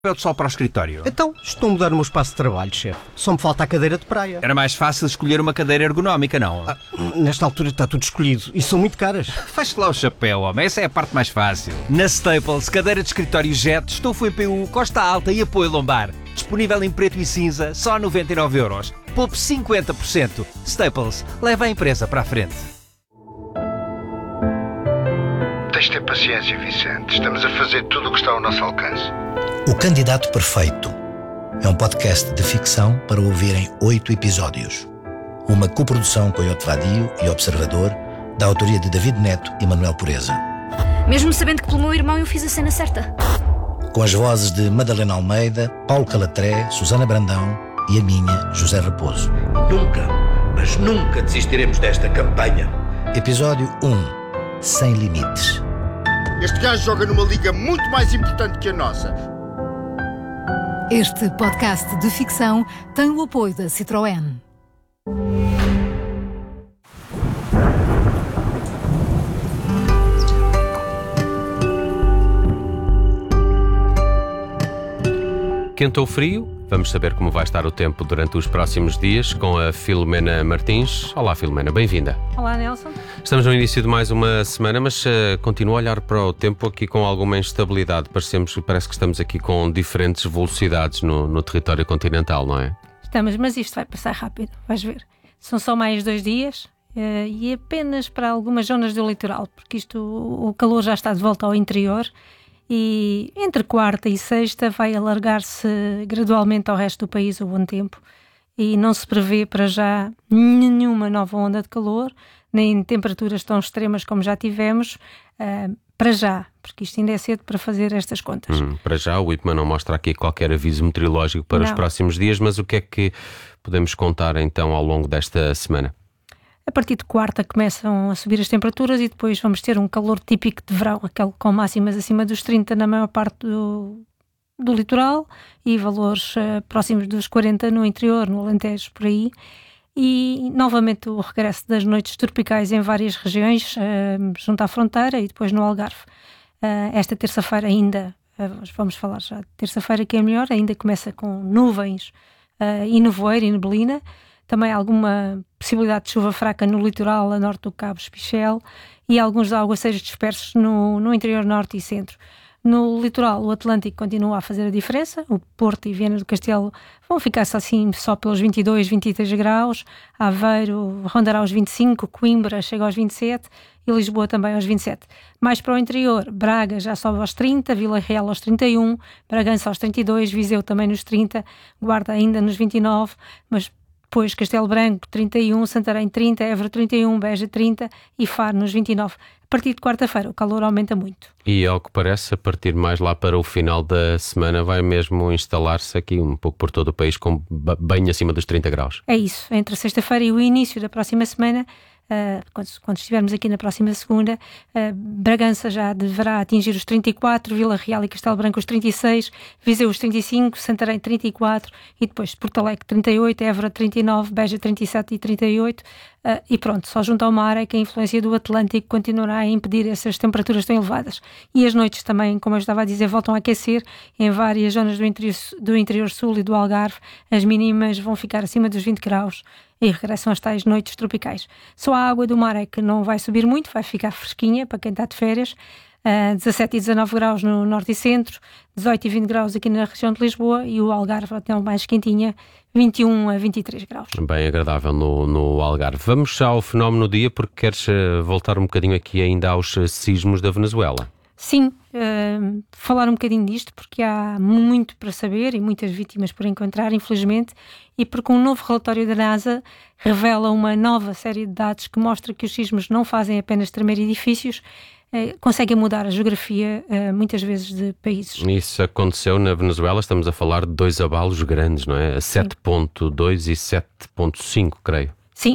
chapéu de sol para o escritório. Então, estou a mudar o meu espaço de trabalho, chefe. Só me falta a cadeira de praia. Era mais fácil escolher uma cadeira ergonómica, não? Nesta altura está tudo escolhido e são muito caras. Faz-te lá o chapéu, homem. Essa é a parte mais fácil. Na Staples, cadeira de escritório Jet, estofo EPU, costa alta e apoio lombar. Disponível em preto e cinza, só 99€. Poupe 50%. Staples, leva a empresa para a frente. Tens de ter paciência, Vicente. Estamos a fazer tudo o que está ao nosso alcance. O Candidato Perfeito é um podcast de ficção para ouvir em 8 episódios. Uma coprodução com Iote Vadio e Observador, da autoria de David Neto e Manuel Pureza. Mesmo sabendo que pelo meu irmão eu fiz a cena certa. Com as vozes de Madalena Almeida, Paulo Calatré, Susana Brandão e a minha, José Raposo. Nunca, mas nunca desistiremos desta campanha. Episódio 1. Sem limites. Este gajo joga numa liga muito mais importante que a nossa. Este podcast de ficção tem o apoio da Citroën. Quente ou frio? Vamos saber como vai estar o tempo durante os próximos dias com a Filomena Martins. Olá, Filomena, bem-vinda. Olá, Nelson. Estamos no início de mais uma semana, mas continuo a olhar para o tempo aqui com alguma instabilidade. Parece que estamos aqui com diferentes velocidades no território continental, não é? Estamos, mas isto vai passar rápido, vais ver. São só mais 2 dias e apenas para algumas zonas do litoral, porque o calor já está de volta ao interior. E entre quarta e sexta vai alargar-se gradualmente ao resto do país o bom tempo e não se prevê para já nenhuma nova onda de calor, nem temperaturas tão extremas como já tivemos, para já, porque isto ainda é cedo para fazer estas contas. Para já, o IPMA não mostra aqui qualquer aviso meteorológico para os próximos dias, mas o que é que podemos contar então ao longo desta semana? A partir de quarta começam a subir as temperaturas e depois vamos ter um calor típico de verão, aquele com máximas acima dos 30 na maior parte do litoral e valores próximos dos 40 no interior, no Alentejo, por aí. E novamente o regresso das noites tropicais em várias regiões, junto à fronteira e depois no Algarve. Esta terça-feira ainda, vamos falar já de terça-feira que é melhor, ainda começa com nuvens e nevoeiro e neblina. Também alguma possibilidade de chuva fraca no litoral a norte do Cabo Espichel e alguns aguaceiros dispersos no interior norte e centro. No litoral, o Atlântico continua a fazer a diferença. O Porto e Viana do Castelo vão ficar assim só pelos 22, 23 graus. Aveiro rondará aos 25, Coimbra chega aos 27 e Lisboa também aos 27. Mais para o interior, Braga já sobe aos 30, Vila Real aos 31, Bragança aos 32, Viseu também nos 30, Guarda ainda nos 29, mas depois Castelo Branco 31, Santarém 30, Évora 31, Beja 30 e Faro nos 29. A partir de quarta-feira o calor aumenta muito. E ao que parece, a partir mais lá para o final da semana vai mesmo instalar-se aqui um pouco por todo o país com bem acima dos 30 graus. É isso, entre a sexta-feira e o início da próxima semana, quando estivermos aqui na próxima segunda, Bragança já deverá atingir os 34, Vila Real e Castelo Branco os 36, Viseu os 35, Santarém 34 e depois Porto Alegre 38, Évora 39, Beja 37 e 38 e pronto, só junto ao mar é que a influência do Atlântico continuará a impedir essas temperaturas tão elevadas. E as noites também, como eu estava a dizer, voltam a aquecer em várias zonas do interior sul e do Algarve. As mínimas vão ficar acima dos 20 graus e regressam às tais noites tropicais. Só a água do mar é que não vai subir muito, vai ficar fresquinha para quem está de férias. 17 e 19 graus no norte e centro, 18 e 20 graus aqui na região de Lisboa e o Algarve até mais quentinha, 21 a 23 graus. Bem agradável no Algarve. Vamos já ao fenómeno do dia, porque queres voltar um bocadinho aqui ainda aos sismos da Venezuela. Sim, falar um bocadinho disto porque há muito para saber e muitas vítimas por encontrar, infelizmente, e porque um novo relatório da NASA revela uma nova série de dados que mostra que os sismos não fazem apenas tremer edifícios, conseguem mudar a geografia muitas vezes de países. Isso aconteceu na Venezuela, estamos a falar de 2 abalos grandes, não é? 7.2 e 7.5, creio. Sim.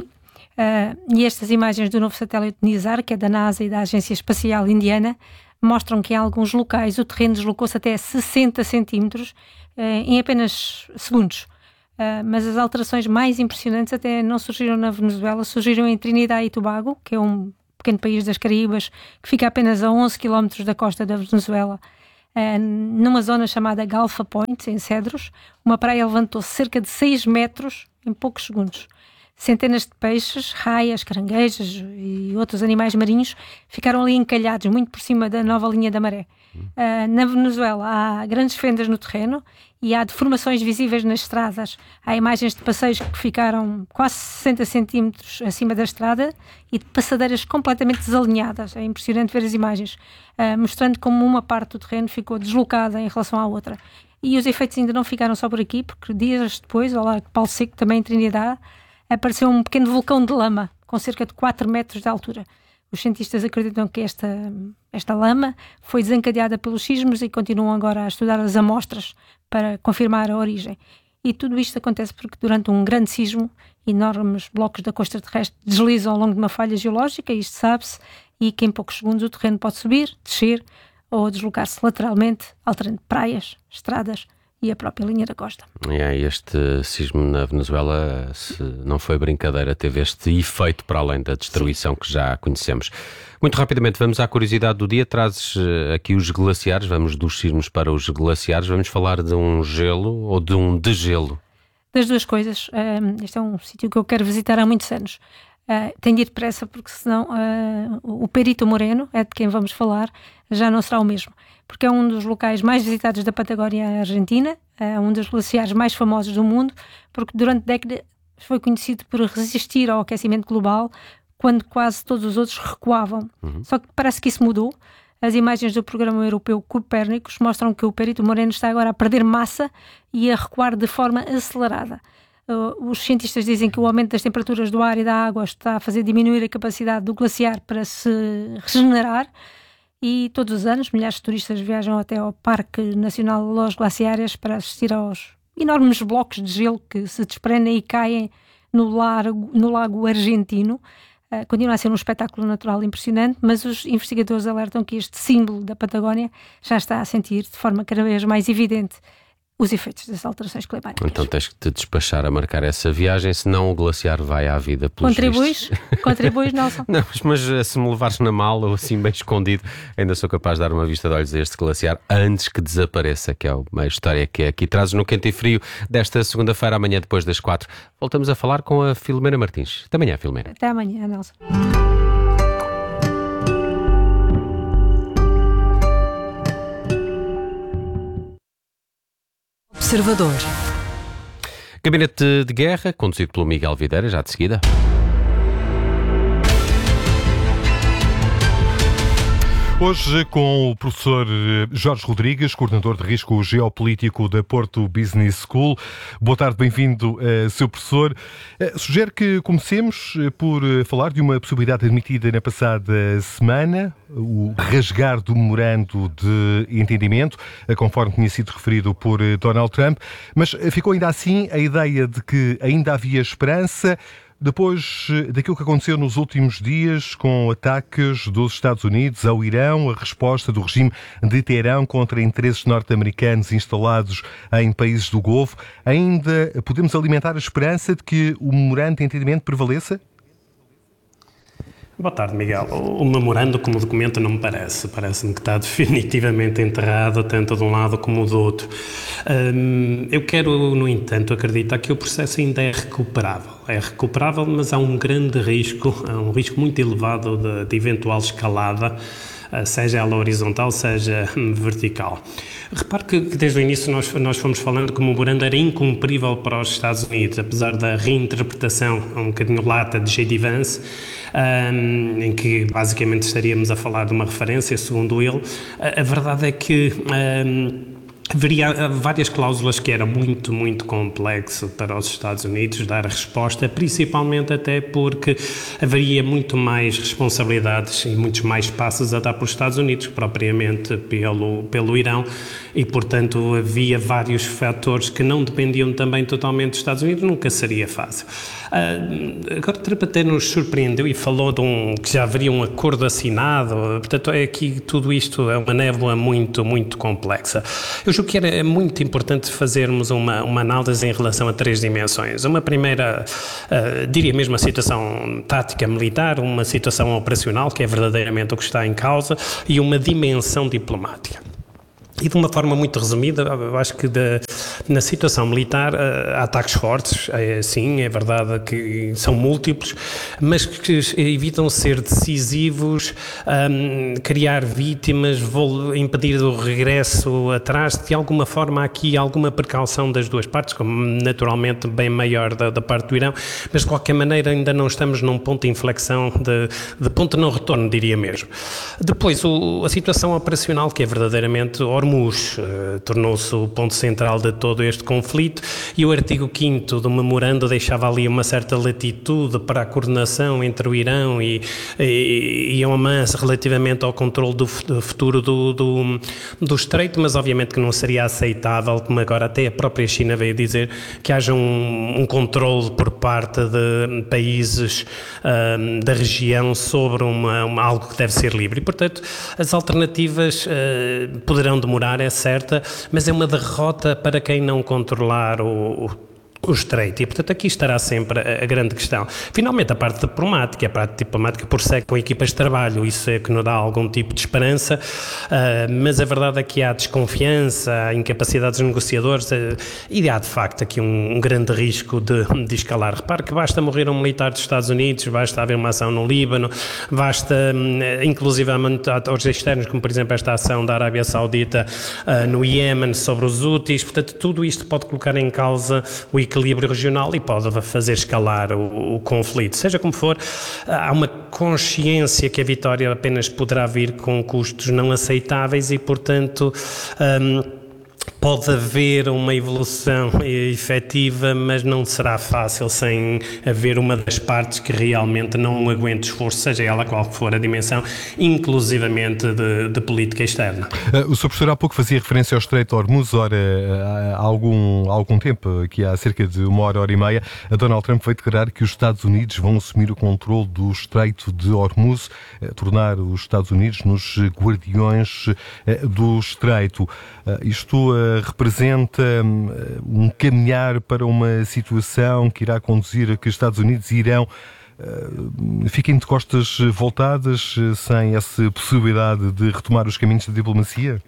E estas imagens do novo satélite NISAR, que é da NASA e da Agência Espacial Indiana, mostram que em alguns locais o terreno deslocou-se até 60 centímetros em apenas segundos. Mas as alterações mais impressionantes até não surgiram na Venezuela, surgiram em Trinidad e Tobago, que é um pequeno país das Caraíbas, que fica apenas a 11 km da costa da Venezuela. numa zona chamada Galfa Point, em Cedros. Uma praia levantou-se cerca de 6 metros em poucos segundos. Centenas de peixes, raias, caranguejos e outros animais marinhos ficaram ali encalhados, muito por cima da nova linha da maré. Na Venezuela há grandes fendas no terreno e há deformações visíveis nas estradas. Há imagens de passeios que ficaram quase 60 centímetros acima da estrada e de passadeiras completamente desalinhadas. É impressionante ver as imagens, mostrando como uma parte do terreno ficou deslocada em relação à outra. E os efeitos ainda não ficaram só por aqui, porque dias depois, ao Largo de Palo Seco, também em Trinidade, apareceu um pequeno vulcão de lama com cerca de 4 metros de altura. Os cientistas acreditam que esta lama foi desencadeada pelos sismos e continuam agora a estudar as amostras para confirmar a origem. E tudo isto acontece porque durante um grande sismo, enormes blocos da costa terrestre deslizam ao longo de uma falha geológica, isto sabe-se, e que em poucos segundos o terreno pode subir, descer ou deslocar-se lateralmente, alterando praias, estradas e a própria linha da costa. Este sismo na Venezuela, se não foi brincadeira, teve este efeito para além da destruição que já conhecemos. Muito rapidamente, vamos à curiosidade do dia. Trazes aqui os glaciares, vamos dos sismos para os glaciares. Vamos falar de um gelo ou de um degelo? Das duas coisas. Este é um sítio que eu quero visitar há muitos anos. Tenho de ir depressa porque senão o Perito Moreno, é de quem vamos falar, já não será o mesmo. Porque é um dos locais mais visitados da Patagónia Argentina, é um dos glaciares mais famosos do mundo, porque durante décadas foi conhecido por resistir ao aquecimento global quando quase todos os outros recuavam. Só que parece que isso mudou. As imagens do programa europeu Copérnicos mostram que o Perito Moreno está agora a perder massa e a recuar de forma acelerada. Os cientistas dizem que o aumento das temperaturas do ar e da água está a fazer diminuir a capacidade do glaciar para se regenerar. E todos os anos milhares de turistas viajam até ao Parque Nacional Los Glaciares para assistir aos enormes blocos de gelo que se desprendem e caem no lago argentino. Continua a ser um espetáculo natural impressionante, mas os investigadores alertam que este símbolo da Patagónia já está a sentir de forma cada vez mais evidente os efeitos das alterações climáticas. Então tens que te despachar a marcar essa viagem, senão o glaciar vai à vida pelos vistos. Contribuis, Nelson? Não, mas se me levares na mala ou assim bem escondido, ainda sou capaz de dar uma vista de olhos a este glaciar antes que desapareça, que é uma história que aqui trazes no Quente e Frio desta segunda-feira, amanhã depois das 4. Voltamos a falar com a Filomena Martins. Até amanhã, Filomena. Até amanhã, Nelson. Observador. Gabinete de Guerra, conduzido pelo Miguel Videira, já de seguida. Hoje com o professor Jorge Rodrigues, coordenador de risco geopolítico da Porto Business School. Boa tarde, bem-vindo, seu professor. Sugero que comecemos por falar de uma possibilidade admitida na passada semana, o rasgar do memorando de entendimento, conforme tinha sido referido por Donald Trump, mas ficou ainda assim a ideia de que ainda havia esperança. Depois daquilo que aconteceu nos últimos dias com ataques dos Estados Unidos ao Irão, a resposta do regime de Teherão contra interesses norte-americanos instalados em países do Golfo, ainda podemos alimentar a esperança de que o memorando de entendimento prevaleça? Boa tarde, Miguel. O memorando como documento não me parece. Parece-me que está definitivamente enterrado, tanto de um lado como do outro. Eu quero, no entanto, acreditar que o processo ainda é recuperável. É recuperável, mas há um grande risco, um risco muito elevado de eventual escalada, seja ela horizontal, seja vertical. Repare que desde o início nós fomos falando que o memorando era incumprível para os Estados Unidos, apesar da reinterpretação um bocadinho lata de J.D. Vance, em que basicamente estaríamos a falar de uma referência, segundo ele. A verdade é que haveria várias cláusulas que era muito, muito complexo para os Estados Unidos dar a resposta, principalmente até porque haveria muito mais responsabilidades e muitos mais passos a dar pelos Estados Unidos que propriamente pelo Irão e, portanto, havia vários fatores que não dependiam também totalmente dos Estados Unidos, nunca seria fácil. Agora, Trump até nos surpreendeu e falou que já haveria um acordo assinado, portanto, é que tudo isto é uma névoa muito, muito complexa. Eu julgo que era muito importante fazermos uma análise em relação a 3 dimensões. Uma primeira, diria mesmo a situação tática militar, uma situação operacional, que é verdadeiramente o que está em causa, e uma dimensão diplomática. E de uma forma muito resumida, eu acho que na situação militar há ataques fortes, sim, é verdade que são múltiplos, mas que evitam ser decisivos, criar vítimas, impedir o regresso atrás. De alguma forma há aqui alguma precaução das duas partes, como naturalmente bem maior da parte do Irão, mas de qualquer maneira ainda não estamos num ponto de inflexão, de ponto de não retorno, diria mesmo. Depois, a situação operacional, que é verdadeiramente Hormuz, tornou-se o ponto central de todo este conflito, e o artigo 5º do memorando deixava ali uma certa latitude para a coordenação entre o Irão e Oman relativamente ao controle do futuro do Estreito, mas obviamente que não seria aceitável, como agora até a própria China veio dizer, que haja um controle por parte de países da região sobre algo que deve ser livre. E, portanto, as alternativas poderão demorar, é certa, mas é uma derrota para quem não controlar o Estreito, e portanto aqui estará sempre a grande questão. Finalmente a parte diplomática prossegue com equipas de trabalho, isso é que nos dá algum tipo de esperança, mas a verdade é que há desconfiança, há incapacidade dos negociadores, e há de facto aqui um grande risco de escalar. Repare que basta morrer um militar dos Estados Unidos, basta haver uma ação no Líbano, basta inclusive atores externos, como por exemplo esta ação da Arábia Saudita no Iémen sobre os Houthis. Portanto, tudo isto pode colocar em causa o equilíbrio regional e pode fazer escalar o conflito. Seja como for, há uma consciência que a vitória apenas poderá vir com custos não aceitáveis e, portanto, pode haver uma evolução efetiva, mas não será fácil sem haver uma das partes que realmente não aguente esforço, seja ela qual for a dimensão, inclusivamente de política externa. O Sr. Professor há pouco fazia referência ao Estreito de Hormuz. Ora, há algum tempo, aqui há cerca de uma hora e meia, a Donald Trump veio declarar que os Estados Unidos vão assumir o controle do Estreito de Hormuz, tornar os Estados Unidos nos guardiões do Estreito. Isto representa um caminhar para uma situação que irá conduzir a que os Estados Unidos e Irão fiquem de costas voltadas, sem essa possibilidade de retomar os caminhos da diplomacia?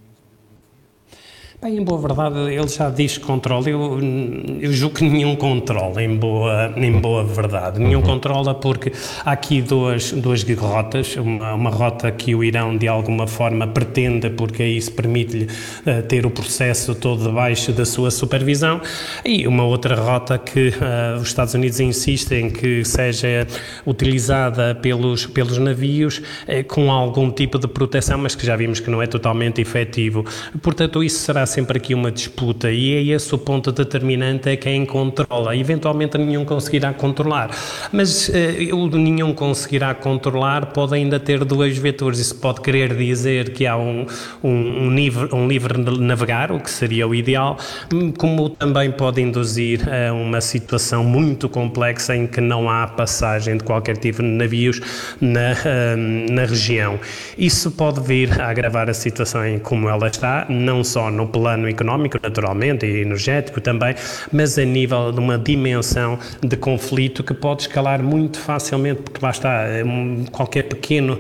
Bem, em boa verdade, ele já diz controle. Eu julgo que nenhum controla, em boa verdade. Nenhum controla, porque há aqui duas rotas. Uma rota que o Irão, de alguma forma, pretende, porque isso permite-lhe ter o processo todo debaixo da sua supervisão, e uma outra rota que os Estados Unidos insistem que seja utilizada pelos navios com algum tipo de proteção, mas que já vimos que não é totalmente efetivo. Portanto, isso será sempre aqui uma disputa, e é esse o ponto determinante, é quem controla. Eventualmente nenhum conseguirá controlar, mas o nenhum conseguirá controlar pode ainda ter dois vetores. Isso pode querer dizer que há um livre navegar, o que seria o ideal, como também pode induzir a uma situação muito complexa em que não há passagem de qualquer tipo de navios na região. Isso pode vir a agravar a situação em como ela está, não só no plano económico, naturalmente, e energético também, mas a nível de uma dimensão de conflito que pode escalar muito facilmente, porque lá está, qualquer pequeno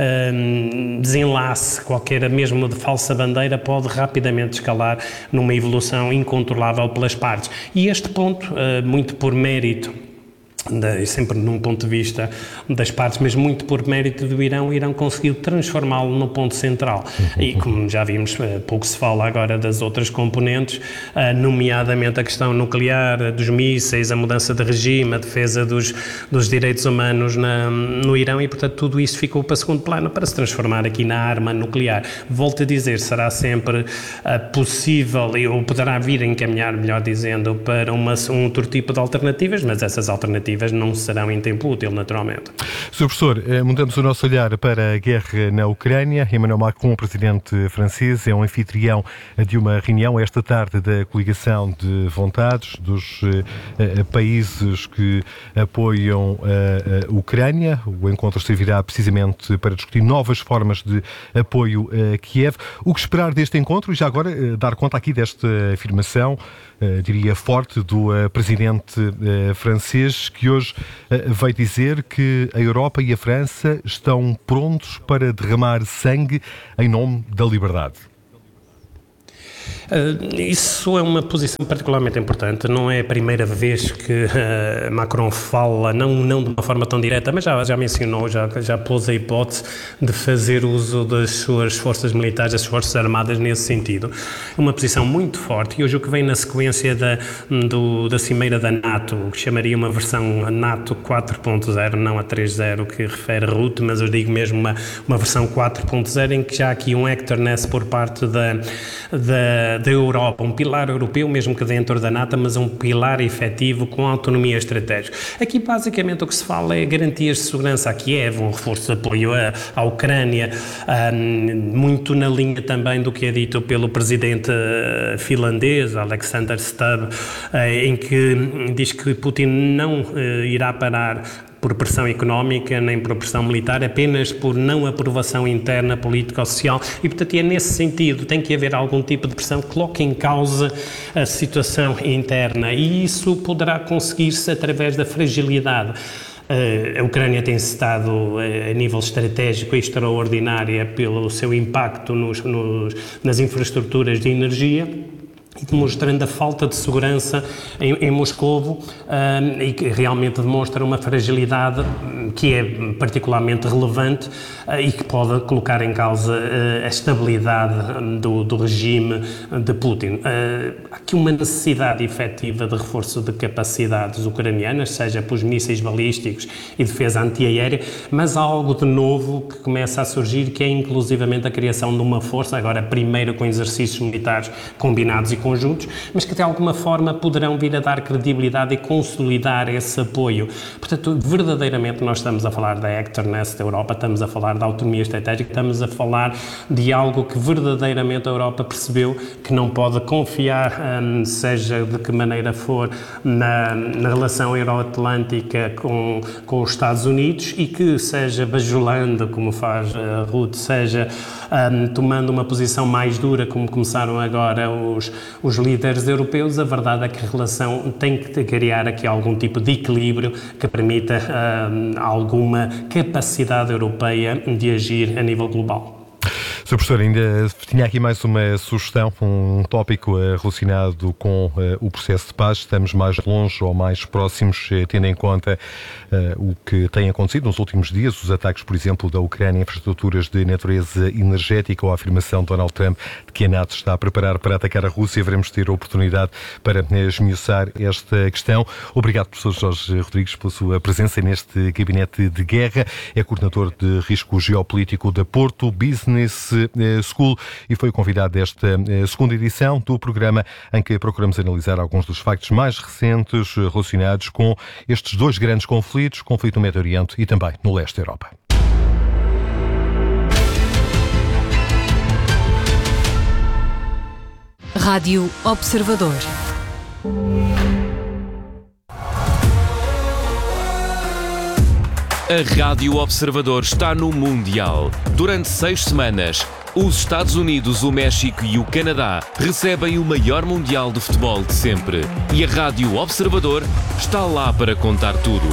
desenlace, qualquer mesmo de falsa bandeira, pode rapidamente escalar numa evolução incontrolável pelas partes. E este ponto, muito por mérito, sempre num ponto de vista das partes, mas muito por mérito do Irão, o Irão conseguiu transformá-lo no ponto central. E como já vimos, pouco se fala agora das outras componentes, nomeadamente a questão nuclear, dos mísseis, a mudança de regime, a defesa dos direitos humanos no Irão, e portanto tudo isso ficou para segundo plano para se transformar aqui na arma nuclear. Volto a dizer, será sempre possível, ou poderá vir a encaminhar, melhor dizendo, para um outro tipo de alternativas, mas essas alternativas não serão em tempo útil, naturalmente. Sr. Professor, mudamos o nosso olhar para a guerra na Ucrânia. Emmanuel Macron, presidente francês, é um anfitrião de uma reunião esta tarde da coligação de vontades dos países que apoiam a Ucrânia. O encontro servirá precisamente para discutir novas formas de apoio a Kiev. O que esperar deste encontro? E já agora dar conta aqui desta afirmação, diria forte, do presidente francês, que hoje veio dizer que a Europa e a França estão prontos para derramar sangue em nome da liberdade. Isso é uma posição particularmente importante. Não é a primeira vez que Macron fala, não de uma forma tão direta, mas já mencionou, já pôs a hipótese de fazer uso das suas forças militares, das forças armadas nesse sentido. Uma posição muito forte, e hoje o que vem na sequência da cimeira da NATO, que chamaria uma versão NATO 4.0, não a 3.0 que refere a Rutte, mas eu digo mesmo uma versão 4.0, em que já há aqui um actorness por parte da Europa, um pilar europeu, mesmo que dentro da NATO, mas um pilar efetivo com autonomia estratégica. Aqui, basicamente, o que se fala é garantias de segurança a Kiev, um reforço de apoio à Ucrânia, muito na linha também do que é dito pelo presidente finlandês, Alexander Stubb, em que diz que Putin não irá parar por pressão económica, nem por pressão militar, apenas por não aprovação interna, política ou social, e portanto é nesse sentido, tem que haver algum tipo de pressão que coloque em causa a situação interna, e isso poderá conseguir-se através da fragilidade. A Ucrânia tem estado a nível estratégico extraordinária pelo seu impacto nas infraestruturas de energia, demonstrando a falta de segurança em Moscovo, e que realmente demonstra uma fragilidade que é particularmente relevante e que pode colocar em causa a estabilidade do regime de Putin. Há aqui uma necessidade efetiva de reforço de capacidades ucranianas, seja pelos mísseis balísticos e defesa antiaérea, mas há algo de novo que começa a surgir, que é inclusivamente a criação de uma força, agora primeiro com exercícios militares combinados e conjuntos, mas que de alguma forma poderão vir a dar credibilidade e consolidar esse apoio. Portanto, verdadeiramente nós estamos a falar da actorness da Europa, estamos a falar da autonomia estratégica, estamos a falar de algo que verdadeiramente a Europa percebeu que não pode confiar, seja de que maneira for, na relação euroatlântica com os Estados Unidos, e que seja bajulando, como faz Rutte, seja tomando uma posição mais dura, como começaram agora os líderes europeus. A verdade é que a relação tem que criar aqui algum tipo de equilíbrio que permita alguma capacidade europeia de agir a nível global. Sr. Professor, ainda tinha aqui mais uma sugestão, um tópico relacionado com o processo de paz. Estamos mais longe ou mais próximos, tendo em conta o que tem acontecido nos últimos dias, os ataques, por exemplo, da Ucrânia, infraestruturas de natureza energética, ou a afirmação de Donald Trump de que a NATO está a preparar para atacar a Rússia. Veremos ter a oportunidade para esmiuçar esta questão. Obrigado, professor Jorge Rodrigues, pela sua presença neste gabinete de guerra. É coordenador de risco geopolítico da Porto Business School e foi o convidado desta segunda edição do programa, em que procuramos analisar alguns dos factos mais recentes relacionados com estes dois grandes conflitos, conflito no Médio Oriente e também no leste da Europa. Rádio Observador. A Rádio Observador está no Mundial. Durante 6 semanas, os Estados Unidos, o México e o Canadá recebem o maior Mundial de futebol de sempre. E a Rádio Observador está lá para contar tudo.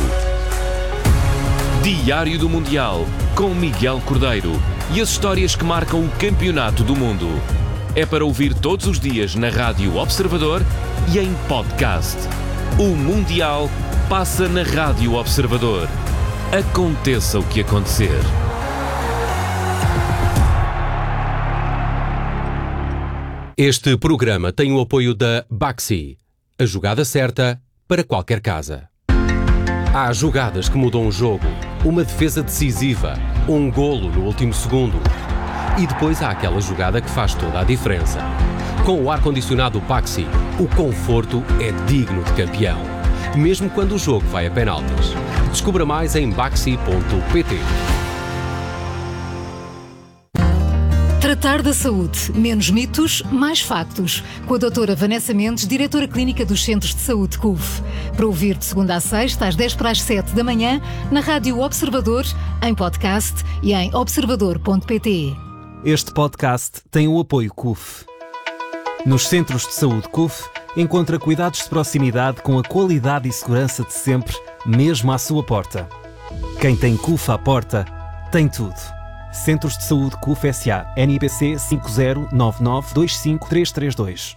Diário do Mundial, com Miguel Cordeiro. E as histórias que marcam o campeonato do mundo. É para ouvir todos os dias na Rádio Observador e em podcast. O Mundial passa na Rádio Observador. Aconteça o que acontecer. Este programa tem o apoio da Baxi, a jogada certa para qualquer casa. Há jogadas que mudam o jogo, uma defesa decisiva, um golo no último segundo. E depois há aquela jogada que faz toda a diferença. Com o ar-condicionado Baxi, o conforto é digno de campeão, mesmo quando o jogo vai a penaltis. Descubra mais em baxi.pt. Tratar da saúde. Menos mitos, mais factos. Com a doutora Vanessa Mendes, diretora clínica dos Centros de Saúde CUF. Para ouvir de segunda a sexta, às 10:07 da manhã, na Rádio Observador, em podcast e em observador.pt. Este podcast tem o apoio CUF. Nos Centros de Saúde CUF, encontra cuidados de proximidade com a qualidade e segurança de sempre, mesmo à sua porta. Quem tem CUF à porta, tem tudo. Centros de Saúde CUF S.A. NIPC 509925332.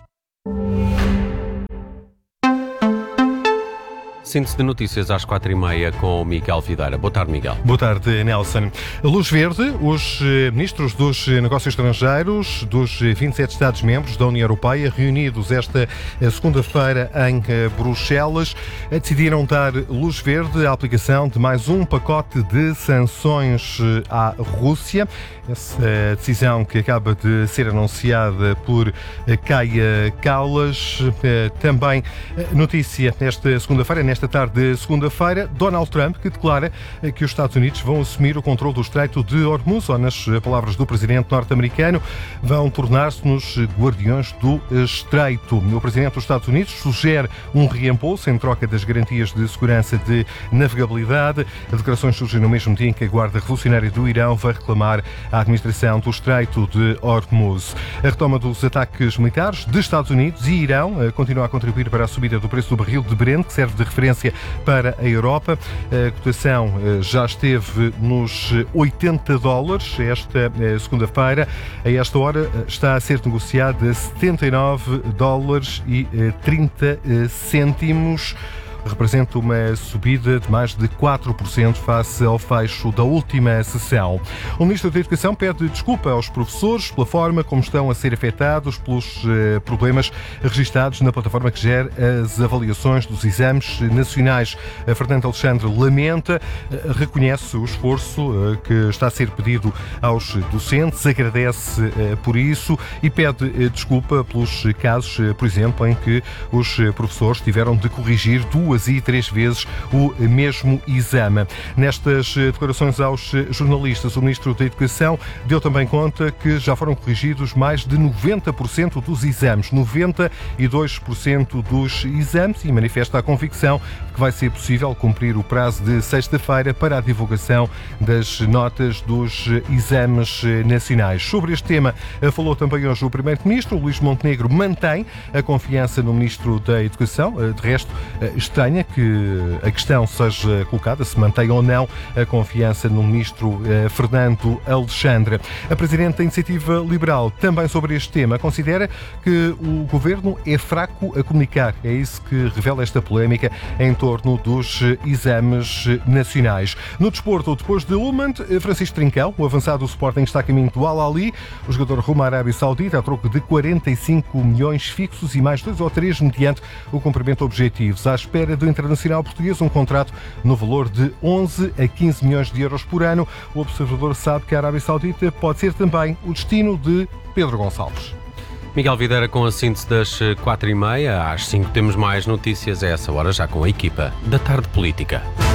Síntese de notícias às 4h30 com o Miguel Videira. Boa tarde, Miguel. Boa tarde, Nelson. Luz verde, os ministros dos Negócios Estrangeiros dos 27 Estados-membros da União Europeia, reunidos esta segunda-feira em Bruxelas, decidiram dar luz verde à aplicação de mais um pacote de sanções à Rússia. Essa decisão que acaba de ser anunciada por Kaja Kallas. Também notícia nesta segunda-feira, nesta tarde de segunda-feira, Donald Trump, que declara que os Estados Unidos vão assumir o controle do Estreito de Hormuz, ou nas palavras do presidente norte-americano, vão tornar-se nos guardiões do Estreito. O presidente dos Estados Unidos sugere um reembolso em troca das garantias de segurança de navegabilidade. As declarações surgem no mesmo dia em que a Guarda Revolucionária do Irão vai reclamar a administração do Estreito de Hormuz. A retoma dos ataques militares de Estados Unidos e Irão continua a contribuir para a subida do preço do barril de Brent, que serve de referência para a Europa. A cotação já esteve nos $80 esta segunda-feira. A esta hora está a ser negociada a $79,30. Representa uma subida de mais de 4% face ao fecho da última sessão. O Ministro da Educação pede desculpa aos professores pela forma como estão a ser afetados pelos problemas registados na plataforma que gera as avaliações dos exames nacionais. Fernando Alexandre lamenta, reconhece o esforço que está a ser pedido aos docentes, agradece por isso e pede desculpa pelos casos, por exemplo, em que os professores tiveram de corrigir 2 e 3 vezes o mesmo exame. Nestas declarações aos jornalistas, o Ministro da Educação deu também conta que já foram corrigidos mais de 90% dos exames, 92% dos exames, e manifesta a convicção de que vai ser possível cumprir o prazo de sexta-feira para a divulgação das notas dos exames nacionais. Sobre este tema falou também hoje o Primeiro-Ministro. Luís Montenegro mantém a confiança no Ministro da Educação. De resto, estranha que a questão seja colocada, se mantém ou não a confiança no Ministro Fernando Alexandre. A Presidente da Iniciativa Liberal, também sobre este tema, considera que o Governo é fraco a comunicar. É isso que revela esta polémica em torno dos exames nacionais. No desporto, depois de Ullmann, Francisco Trincão, o avançado do Sporting, está a caminho do Al-Ahly. O jogador rumo à Arábia Saudita a troco de 45 milhões fixos e mais 2 ou 3 mediante o cumprimento de objetivos. À espera do internacional português, um contrato no valor de 11 a 15 milhões de euros por ano. O observador sabe que a Arábia Saudita pode ser também o destino de Pedro Gonçalves. Miguel Videira com a síntese das 4h30. Às 5 temos mais notícias a essa hora, já com a equipa da Tarde Política.